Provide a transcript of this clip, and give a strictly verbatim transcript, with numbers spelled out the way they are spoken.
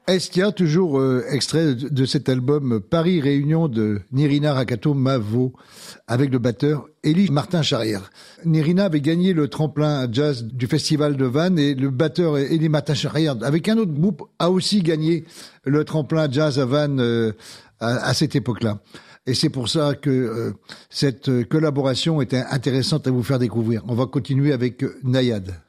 Estia, toujours euh, extrait de, de cet album Paris Réunion de Nirina Rakato Mavo avec le batteur Élie Martin Charrière. Nirina avait gagné le tremplin jazz du festival de Vannes et le batteur Élie Martin Charrière avec un autre groupe a aussi gagné le tremplin jazz à Vannes euh, à, à cette époque-là. Et c'est pour ça que euh, cette collaboration était intéressante à vous faire découvrir. On va continuer avec euh, Nayad.